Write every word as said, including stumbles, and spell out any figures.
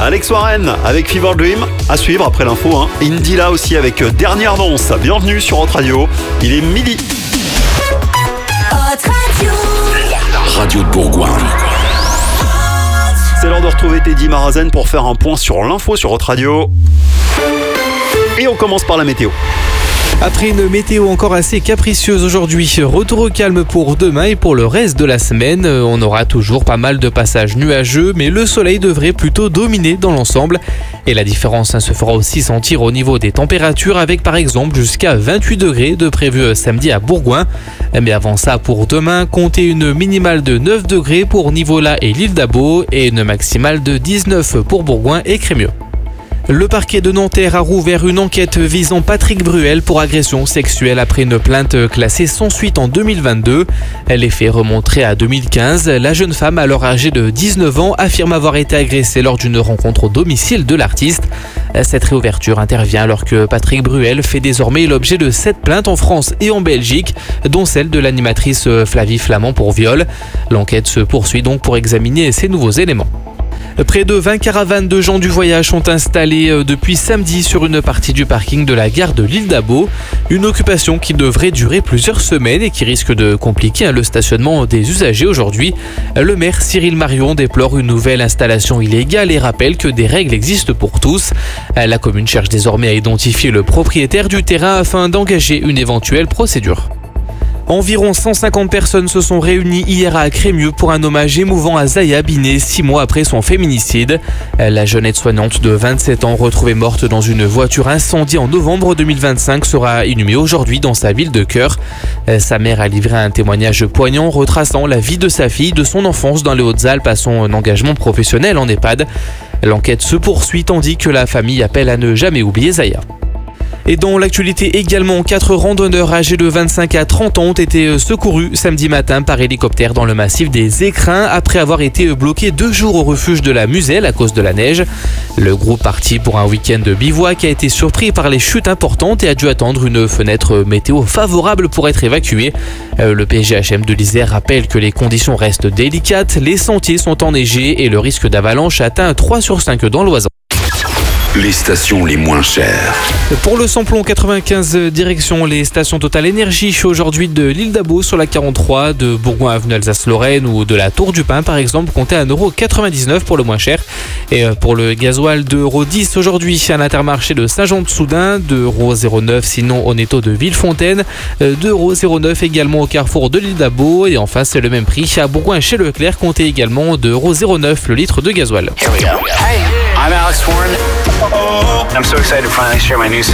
Alex Warren avec Fever Dream, à suivre après l'info. Hein. Indila aussi avec Dernière Danse. Bienvenue sur Hot Radio, il est midi. Hot Radio. La radio de Bourgoin. C'est l'heure de retrouver Teddy Marazen pour faire un point sur l'info sur Hot Radio. Et on commence par la météo. Après une météo encore assez capricieuse aujourd'hui, retour au calme pour demain et pour le reste de la semaine. On aura toujours pas mal de passages nuageux, mais le soleil devrait plutôt dominer dans l'ensemble. Et la différence hein, se fera aussi sentir au niveau des températures avec par exemple jusqu'à vingt-huit degrés de prévu samedi à Bourgoin. Mais avant ça, pour demain, comptez une minimale de neuf degrés pour Nivola et l'île d'Abo et une maximale de dix-neuf pour Bourgoin et Crémieux. Le parquet de Nanterre a rouvert une enquête visant Patrick Bruel pour agression sexuelle après une plainte classée sans suite en deux mille vingt-deux. Les faits remonteraient à deux mille quinze. La jeune femme, alors âgée de dix-neuf ans, affirme avoir été agressée lors d'une rencontre au domicile de l'artiste. Cette réouverture intervient alors que Patrick Bruel fait désormais l'objet de sept plaintes en France et en Belgique, dont celle de l'animatrice Flavie Flamand pour viol. L'enquête se poursuit donc pour examiner ces nouveaux éléments. Près de vingt caravanes de gens du voyage sont installées depuis samedi sur une partie du parking de la gare de l'île d'Abo. Une occupation qui devrait durer plusieurs semaines et qui risque de compliquer le stationnement des usagers aujourd'hui. Le maire Cyril Marion déplore une nouvelle installation illégale et rappelle que des règles existent pour tous. La commune cherche désormais à identifier le propriétaire du terrain afin d'engager une éventuelle procédure. Environ cent cinquante personnes se sont réunies hier à Crémieux pour un hommage émouvant à Zaya Binet, six mois après son féminicide. La jeune aide-soignante de vingt-sept ans, retrouvée morte dans une voiture incendiée en novembre deux mille vingt-cinq, sera inhumée aujourd'hui dans sa ville de cœur. Sa mère a livré un témoignage poignant retraçant la vie de sa fille, de son enfance dans les Hautes-Alpes à son engagement professionnel en EHPAD. L'enquête se poursuit tandis que la famille appelle à ne jamais oublier Zaya. Et dans l'actualité également, quatre randonneurs âgés de vingt-cinq à trente ans ont été secourus samedi matin par hélicoptère dans le massif des Écrins après avoir été bloqués deux jours au refuge de la Muselle à cause de la neige. Le groupe parti pour un week-end de bivouac a été surpris par les chutes importantes et a dû attendre une fenêtre météo favorable pour être évacué. Le P G H M de l'Isère rappelle que les conditions restent délicates, les sentiers sont enneigés et le risque d'avalanche atteint trois sur cinq dans l'Oisans. Les stations les moins chères. Pour le samplon quatre-vingt-quinze, direction les stations Total Énergie aujourd'hui de l'île d'Abo sur la quarante-trois, de Bourgoin avenue Alsace-Lorraine ou de la Tour du Pin par exemple, comptez un euro quatre-vingt-dix-neuf pour le moins cher. Et pour le gasoil, deux euros dix aujourd'hui à l'Intermarché de Saint-Jean-de-Soudain, deux euros zéro neuf sinon au Netto de Villefontaine, deux euros zéro neuf également au Carrefour de l'île d'Abo. Et enfin c'est le même prix à Bourgoin chez Leclerc, comptez également deux euros zéro neuf le litre de gasoil. Here we go. Hey, I'm Alex Warren. I'm so excited to finally share my news.